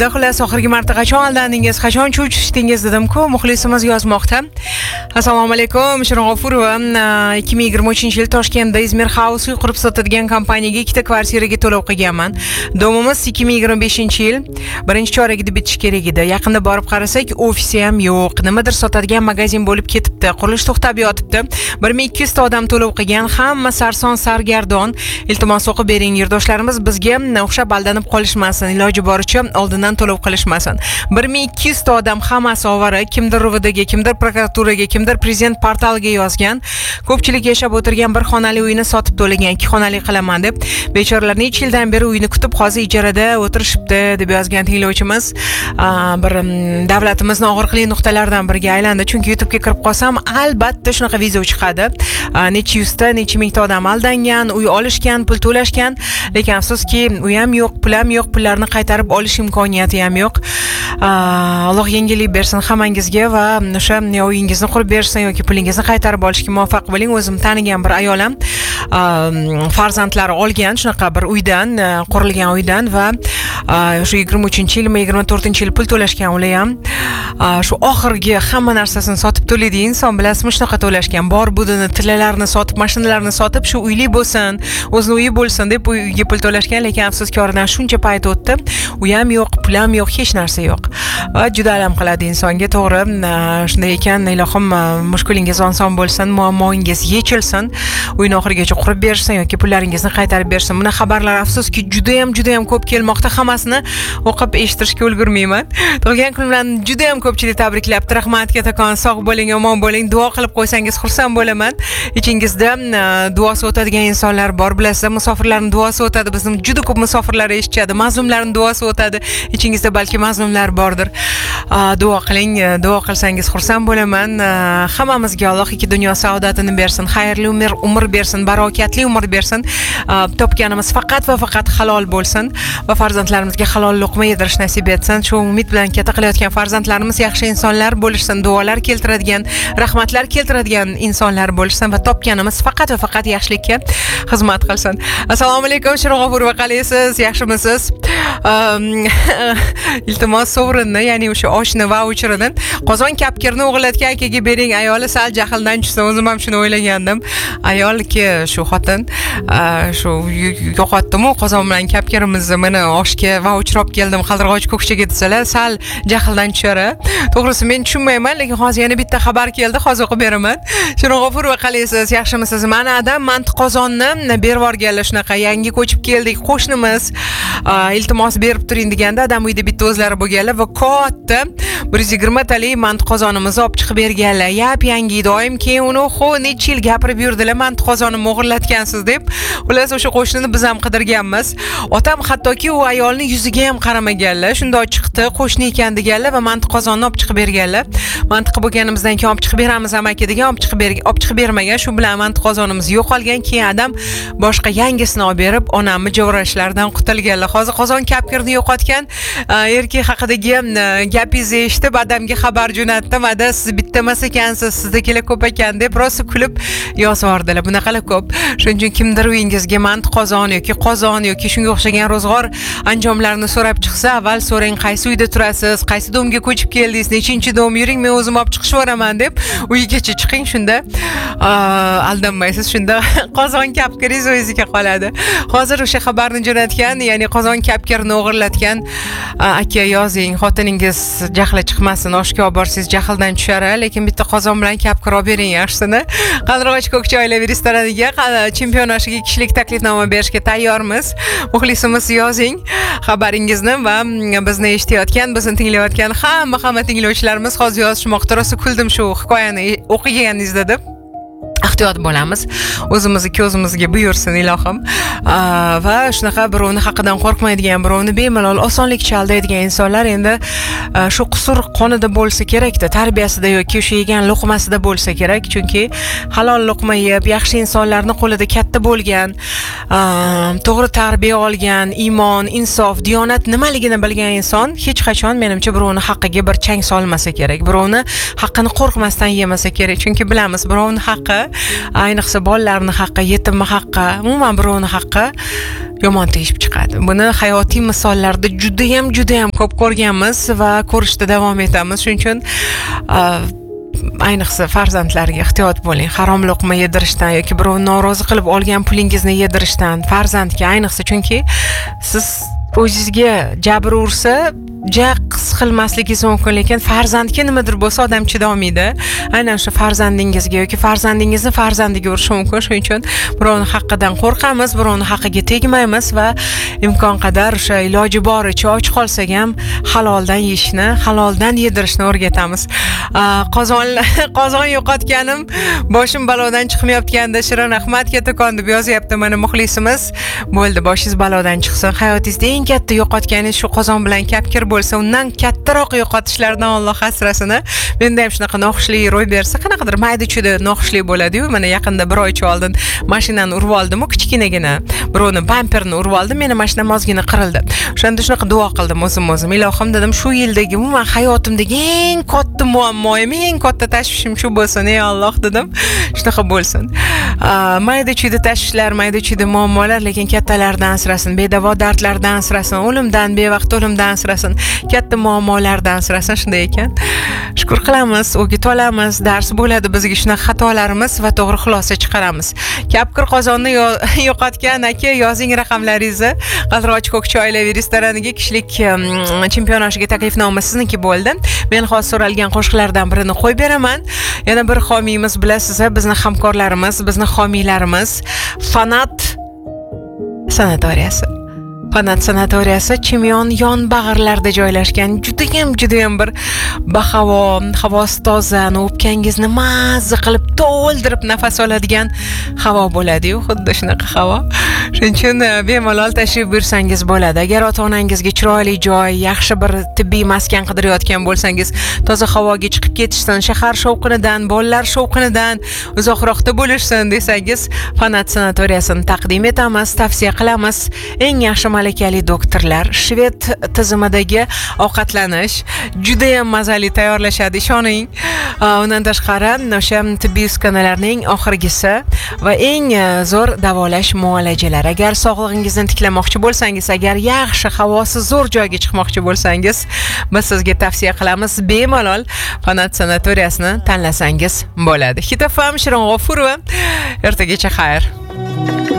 Xullas oxirgi marta qachon aldandingiz, qachon cho'chishdingiz dedim-ku, muxlisimiz yozmoqda. Assalomu alaykum, Shirin G'ofurova. 2023-yil Toshkentda Izmir House qurib sotadigan kompaniyaga 2 ta kvartiraga to'lov qilganman. Davomimiz 2025-yil birinchi choragida bitishi kerak edi. Yaqinda borib qarasak, ofisi ham yo'q. Nimadir sotadigan magazin bo'lib ketibdi. Qurilish to'xtab yotibdi. 1200 ta odam to'lov qilgan, hamma sarson sargardon. Iltimos o'qib bering, yurtdoshlarimiz bizga o'xshab aldanib qolishmasin. Iloji boricha oldindan to'lov qilishmasin. 1200 ta odam hammasi ovora, kimdir RVDga, kimdir prokuraturaga, kimdir prezident portaliga yozgan. Ko'pchilik yashab o'tirgan bir xonali uyni sotib to'lagan, 2 xonali qilaman deb. Bechoralar necha yildan beri uyni kutib, hozir ijarada o'tirishibdi deb yozgan tinglovchimiz. Bir davlatimizning og'riqli nuqtalaridan biriga aylandi. Chunki YouTube'ga kirib qolsam, albatta shunaqa video chiqadi. Necha yuzta, necha mingta odam aldangan, uy olishgan, pul to'lashgan, lekin afsuski, uy ham yo'q, pul ham yo'q, pullarni qaytarib olish imkoniyati ham yo'q. Alloh yengillik bersin hammangizga va o'sha uyingizni qurib bersin yoki pulingizni qaytarib olishga muvaffaq bo'ling. O'zim tanigan bir ayol ham farzandlari olgan shunaqa bir uydan, qurilgan uydan va shu 23-yil, 24-yil pul to'lashgan ular ham. Shu oxirgi hamma narsasini sotib to'laydi inson, bilasizmi, shunaqa to'lashgan. Bor budini, tillalarni sotib, mashinalarni sotib, shu uyli bo'lsin, o'zini uyi bo'lsin deb uyga pul to'lashgan, lekin afsuski oradan shuncha payt o'tdi. Uy ham yo'q, pul ham yo'q, hech narsa yo'q. Va juda alam qiladi insonga, to'g'ri. Shunday ekan, ilohim mushkulingiz oson bo'lsin, muammoingiz yechilsin, uyni oxirigacha qurib bersin yoki pullaringizni qaytarib bersin. Buni xabarlar afsuski juda ham ko'p kelmoqda. Hammasini o'qib eshittirishga ulgurmayman. Tug'ilgan kun bilan juda ham ko'pchilik tabriklabdi. Rahmat katakon, sog' bo'ling, omon bo'ling. Duo qilib qo'ysangiz xursand bo'laman. Ichingizda duosi o'tadigan insonlar bor, bilasizlar, musofirlarning duosi o'tadi. Bizning juda ko'p musofirlar eshitadi. Mazlumlarning duosi o'tadi. Ichingizda balki mazlumlar bordir. Duo qiling, duo qilsangiz xursand bo'laman. Hammamizga Alloh ikki dunyo saodatini bersin, xayrli umr bersin, barokatli umr bersin. Topganimiz faqat va faqat halol bo'lsin va farzandlarimizga halol luqma yedirish nasib etsin. Shu umid bilan katta qilayotgan farzandlarimiz yaxshi insonlar bo'lishsin, duolar keltiradigan, rahmatlar keltiradigan insonlar bo'lishsin va topganimiz faqat va faqat yaxshilikka xizmat qilsin. Assalomu alaykum, Shirin G'ofurova, qalaysiz? Yaxshimisiz? Iltimos sovrinni, ya'ni o'sha oshni vaucherini Qozon kapkirni o'g'illatgan akaga bering, ayoli sal jahldan tushsin. O'zim ham shuni o'ylagandim. Ayolki shu xotin shu yo'qotdim-u Qozon bilan kapkirimizni, mana oshga vaucher olib keldim, qaldirg'och ko'kchaga desalar, sal jahldan tushar. To'g'risi men tushunmayman, lekin hozir yana bitta xabar keldi, hozir o'qib beraman. Shirin G'ofurova, qalaysiz? Yaxshimisiz? Mana adam Mantiq Qozonni berib yuborganlar, shunaqa yangi ko'chib keldik, qo'shnimiz iltimos berib turing deganda adam uyda bitta o'zlari bo'lganlar va katta 120 talik Mantiq Qozonimizni olib chiqib berganlar. Yap yangi doim keyin uni necha yil gapirib yurdilar, Mantiq Qozonni o'g'irlatgansiz deb. Xullas o'sha qo'shnini biz ham qidirganmiz. Otam hattoki u ayolning yuziga ham qaramaganlar. Shundoq chiqdi, qo'shni ekan deganlar va Mantiq Qozonni olib chiqib berganlar. Mantiq bo'lganimizdan keyin olib chiqib beramiz amaki degan, olib chiqib bermagan. Shu bilan Mantiq Qozonimiz yo'qolgan. Keyin adam boshqa yangisini olib berib, onamni javrashlardan qutulganlar. Hozir Qozon kapkirni yo'qotgan erkak haqidagi gapingizni eshitib, adamga xabar jo'natdim. Ada, siz bitta emas ekansiz, sizdagilar ko'p ekan deb rosa kulib yozib yubordilar. Bunaqalar ko'p. Shuning uchun kimdir uyingizga Mantiq Qozon yoki shunga o'xshagan ro'zg'or anjomlarini so'rab chiqsa, avval so'rang, qaysi uyda turasiz, qaysi domga ko'chib keldingiz, nechinchi dom, yuring, men o'zim olib chiqib yuboraman deb uyigacha chiqing, shunda aldanmaysiz, shunda Qozon kapkiringiz o'zingizga qoladi. Hozir o'sha xabarni jo'natgan, ya'ni Qozon kapkirini o'g'irlatgan aka yozing, xotiningiz jahli chiqmasin, oshga olib borsangiz jahldan tushar, lekin bitta qozon bilan kapkir olib bering yaxshisini. Qaldirg'och ko'kcha oilaviy restoraniga chempion oshiga kishilik taklifnoma berishga tayyormiz. Muxlisimiz yozing xabaringizni va bizni eshitayotgan, bizni tinglayotgan hamma tinglovchilarimiz hozir yozishmoqda. Rosa kuldim shu hikoyani o'qiganingizda deb. Ehtiyot bo'lamiz. O'zimizga buyursin ilohim. Va shunaqa birovni haqidan qo'rqmaydigan, birovni bemalol osonlikcha aldaydigan insonlar endi shu qusur qonida bo'lsa kerak-da, tarbiyasida yoki o'sha yegan luqmasida bo'lsa kerak. Chunki halol luqma yeb, yaxshi insonlarning qo'lida katta bo'lgan, to'g'ri tarbiya olgan, iymon, insof, diyonat nimaligini bilgan inson hech qachon menimcha birovni haqqiga bir chang solmasa kerak. Birovni haqqini qo'rqmasdan yemasa kerak. Chunki bilamiz, birovni haqqi ayniqsa bolalarning haqqi, yetimning haqqi, umuman birovning haqqi yomon tegishib chiqadi. Buni hayotiy misollarda juda ham ko'p ko'rganmiz va ko'rishda davom etamiz. Shuning uchun ayniqsa farzandlarga ehtiyot bo'ling. Harom luqma yedirishdan yoki birovni norozi qilib olgan pulingizni yedirishdan farzandga ayniqsa, chunki siz o'zingizga jabr ursa his qilmasligingiz mumkin, lekin farzandga nimadir bo'lsa odam chidolmaydi. Aynan shu farzandingizga yoki farzandingizni farzandiga urishi mumkin. Shuning uchun birovning haqqidan qo'rqamiz, birovning haqqiga tegmaymiz va imkon qadar o'sha iloji boricha och qolsak ham haloldan yeyishni, haloldan yedirishni o'rgatamiz. Qozon yo'qotganim boshim balodan chiqmayotganda Shirin Ahmad kattakon deb yozyapti mana muxlisimiz. Bo'ldi, boshingiz balodan chiqsin. Hayotingizda eng katta yo'qotganingiz shu qozon bilan kapkir bo'lsa, undan kattaroq yo'qotishlardan Alloh asrasin. Menda ham shunaqa noxushlik ro'y bersa, qanaqadir mayda-chuyda noxushlik bo'ladi-yu. Mana yaqinda bir oycha oldin mashinani urib oldim, kichkinagina birovni bamperini urib oldim, meni mashinam ozgina qirildi. O'shanda shunaqa duo qildim o'zim. Ilohim dedim, shu yildagi umuman hayotimdagi eng katta muammoim, eng katta tashvishim shu bo'lsin, ey Alloh dedim. Shunaqa bo'lsin. Mayda-chuyda tashvishlar, mayda-chuyda muammolar, lekin kattalardan asrasin, bedavo dardlardan asrasin, o'limdan, bevaqt o'limdan asrasin, katta muammolardan asrasin. Shunday ekan. Shukr qilamiz, o'g'it olamiz, dars bo'ladi bizga shunaqa xatolarimiz va to'g'ri xulosa chiqaramiz. Kapkir qozonni yo'qotgan aka, yozing raqamlaringizni. Qaldiroch Ko'kcha oilaviy restoraniga kishilik chempionashiga taklifnoma sizniki bo'ldi. Men hozir so'ralgan qo'shiqlardan birini qo'yib beraman. Yana bir homiyimiz bilasiz, bizni hamkorlarimiz, bizni homiylarimiz Fanat sanatoriyasi. Fanat sanatoriyasi Chimyon yonbag'irlarda joylashgan, judayam bir bahavo, havosi toza, o'pkangizni mazza qilib to'ldirib nafas oladigan havo bo'ladi-yu, xuddi shunaqa havo. Shuning uchun bemalol tashrif buyursangiz bo'ladi. Agar ota-onangizga chiroyli joy, yaxshi bir tibbiy maskan qidirayotgan bo'lsangiz, toza havoga chiqib ketishsin, shahar shovqinidan, bolalar shovqinidan uzoqroqda bo'lishsin desangiz, Fanat sanatoriyasini taqdim etamiz, tavsiya qilamiz. Eng yaxshi malakali doktorlar, shved tizimidagi ovqatlanish juda ham mazali tayyorlashadi, ishoning. Undan tashqari o'sha tibbiy uskanalarning oxirgisi va eng zo'r davolash muolajalari. Agar sog'lig'ingizni tiklamoqchi bo'lsangiz, agar yaxshi havosi zo'r joyga chiqmoqchi bo'lsangiz, biz sizga tavsiya qilamiz, bemalol Fanat sanatoriyasini tanlasangiz bo'ladi. Hit FM, Shirin G'ofurova. Ertagacha xayr.